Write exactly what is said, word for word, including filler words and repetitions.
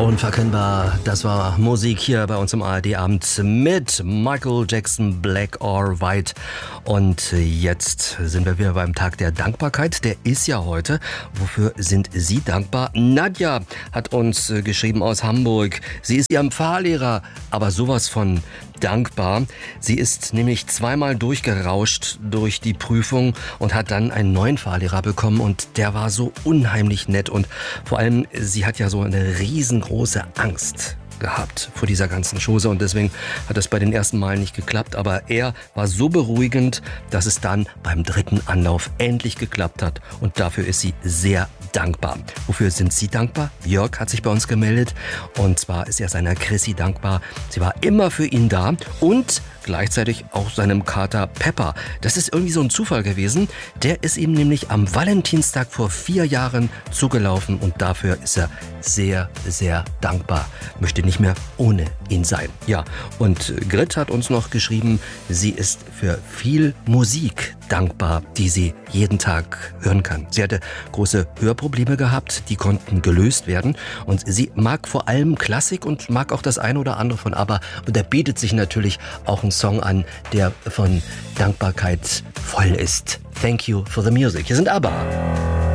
Unverkennbar, das war Musik hier bei uns im A R D-Abend mit Michael Jackson, Black or White. Und jetzt sind wir wieder beim Tag der Dankbarkeit. Der ist ja heute. Wofür sind Sie dankbar? Nadja hat uns geschrieben aus Hamburg. Sie ist Ihrem Fahrlehrer, aber sowas von dankbar. Sie ist nämlich zweimal durchgerauscht durch die Prüfung und hat dann einen neuen Fahrlehrer bekommen und der war so unheimlich nett und vor allem, sie hat ja so eine riesengroße Angst gehabt vor dieser ganzen Chose und deswegen hat es bei den ersten Malen nicht geklappt, aber er war so beruhigend, dass es dann beim dritten Anlauf endlich geklappt hat und dafür ist sie sehr dankbar. Wofür sind Sie dankbar? Jörg hat sich bei uns gemeldet und zwar ist er seiner Chrissy dankbar. Sie war immer für ihn da und gleichzeitig auch seinem Kater Pepper. Das ist irgendwie so ein Zufall gewesen. Der ist ihm nämlich am Valentinstag vor vier Jahren zugelaufen und dafür ist er sehr, sehr dankbar. Möchte nicht mehr ohne ihn sein. Ja, und Grit hat uns noch geschrieben, sie ist für viel Musik dankbar, die sie jeden Tag hören kann. Sie hatte große Hörprobleme gehabt, die konnten gelöst werden und sie mag vor allem Klassik und mag auch das eine oder andere von ABBA und da bietet sich natürlich auch ein Song an, der von Dankbarkeit voll ist. Thank you for the music. Hier sind ABBA.